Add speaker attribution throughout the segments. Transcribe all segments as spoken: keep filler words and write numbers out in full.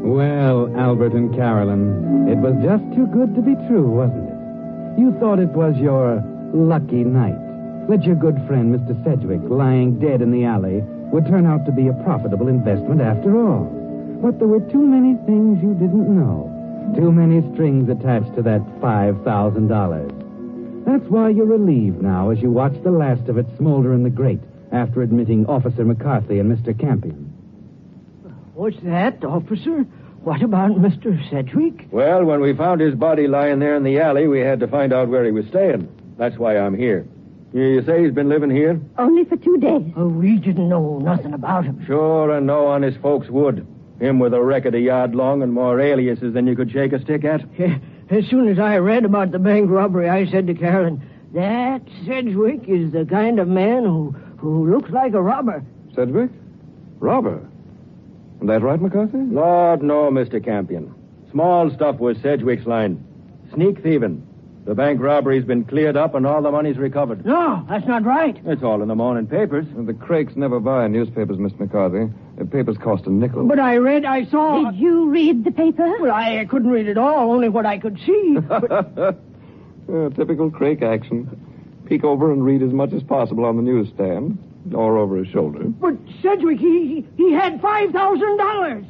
Speaker 1: Well, Albert and Carolyn, it was just too good to be true, wasn't it? You thought it was your lucky night that your good friend, Mister Sedgwick, lying dead in the alley, would turn out to be a profitable investment after all. But there were too many things you didn't know. Too many strings attached to that five thousand dollars. That's why you're relieved now as you watch the last of it smolder in the grate after admitting Officer McCarthy and Mister Campion.
Speaker 2: What's that, officer? What about Mister Sedgwick?
Speaker 3: Well, when we found his body lying there in the alley, we had to find out where he was staying. That's why I'm here. You, you say he's been living here?
Speaker 4: Only for two days.
Speaker 2: Oh, we didn't know nothing about him.
Speaker 3: Sure, and no honest folks would. Him with a record a yard long and more aliases than you could shake a stick at.
Speaker 2: Yeah, as soon as I read about the bank robbery, I said to Carolyn, that Sedgwick is the kind of man who, who looks like a robber.
Speaker 5: Sedgwick? Robber? That right, McCarthy?
Speaker 3: Lord, no, Mister Campion. Small stuff was Sedgwick's line. Sneak thieving. The bank robbery's been cleared up and all the money's recovered.
Speaker 2: No, that's not right.
Speaker 3: It's all in the morning papers.
Speaker 5: The Crakes never buy newspapers, Mister McCarthy. The papers cost a nickel.
Speaker 2: But I read, I saw...
Speaker 4: Did you read the paper?
Speaker 2: Well, I couldn't read it all, only what I could see. But...
Speaker 5: uh, typical Crake action. Peek over and read as much as possible on the newsstand. Or over his shoulder.
Speaker 2: But Sedgwick, he he had five thousand dollars.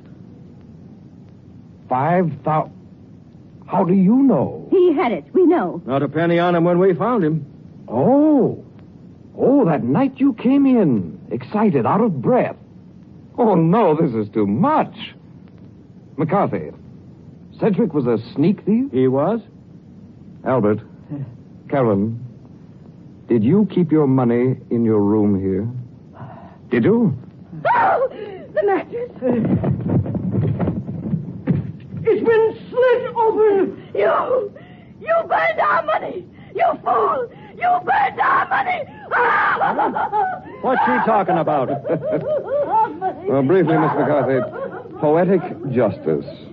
Speaker 5: Five thousand? How do you know?
Speaker 4: He had it, we know.
Speaker 3: Not a penny on him when we found him.
Speaker 5: Oh. Oh, that night you came in, excited, out of breath. Oh, no, this is too much. McCarthy, Sedgwick was a sneak thief?
Speaker 3: He was?
Speaker 5: Albert, Carolyn, did you keep your money in your room here? Did you?
Speaker 4: Oh, the mattress.
Speaker 2: It's been slit open.
Speaker 4: You, you burned our money. You fool. You burned our money.
Speaker 3: What's she talking about?
Speaker 5: Well, briefly, Miss McCarthy, poetic justice.